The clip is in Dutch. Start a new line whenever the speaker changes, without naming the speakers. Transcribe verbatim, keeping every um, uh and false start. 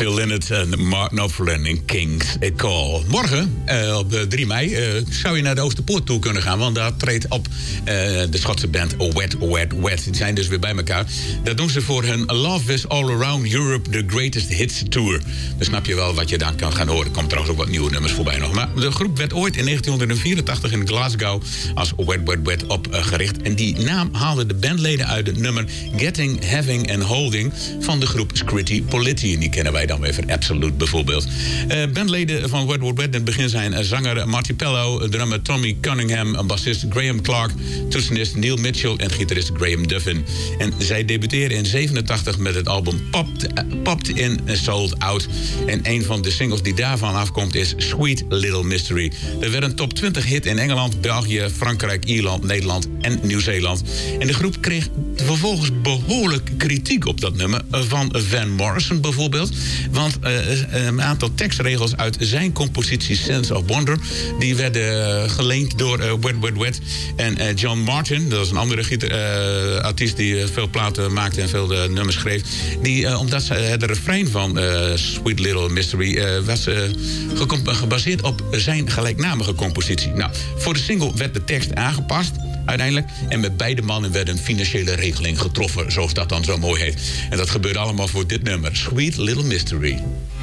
Phil Lynott en Mark Knopfler in Kings A Call. Morgen, uh, op drie mei, uh, zou je naar de Oosterpoort toe kunnen gaan. Want daar treedt op uh, de Schotse band Wet, Wet, Wet. Die zijn dus weer bij elkaar. Dat doen ze voor hun Love is All Around Europe, The Greatest Hits Tour. Dan snap je wel wat je dan kan gaan horen. Er komen trouwens ook wat nieuwe nummers voorbij nog. Maar de groep werd ooit in negentien vierentachtig in Glasgow als Wet, Wet, Wet opgericht. En die naam haalden de bandleden uit het nummer Getting, Having and Holding van de groep Scritti Politti. En die kennen wij dan weer van Absolute bijvoorbeeld. Uh, bandleden van Wet, Wet, Wet in het begin zijn uh, zanger Marty Pello, drummer Tommy Cunningham, bassist Graham Clark, toetsenist Neil Mitchell en gitarist Graham Duffin. En zij debuteren in zevenentachtig met het album Popped, uh, Popped in Sold Out. En een van de singles die daarvan afkomt is Sweet Little Mystery. Er werd een top twintig hit in Engeland, België, Frankrijk, Ierland, Nederland en Nieuw-Zeeland. En de groep kreeg vervolgens behoorlijk kritiek op dat nummer van Van Morrison bijvoorbeeld. Want uh, een aantal tekstregels uit zijn compositie Sense of Wonder die werden geleend door uh, Wet, Wet, Wet. En uh, John Martin, dat is een andere gitar, uh, artiest die uh, veel platen maakte en veel uh, nummers schreef. Die, uh, omdat ze, uh, de refrein van uh, Sweet Little Mystery uh, was uh, gebaseerd op zijn gelijknamige compositie. Nou, voor de single werd de tekst aangepast uiteindelijk. En met beide mannen werd een financiële regeling getroffen, zoals dat dan zo mooi heet. En dat gebeurde allemaal voor dit nummer, Sweet Little Mystery.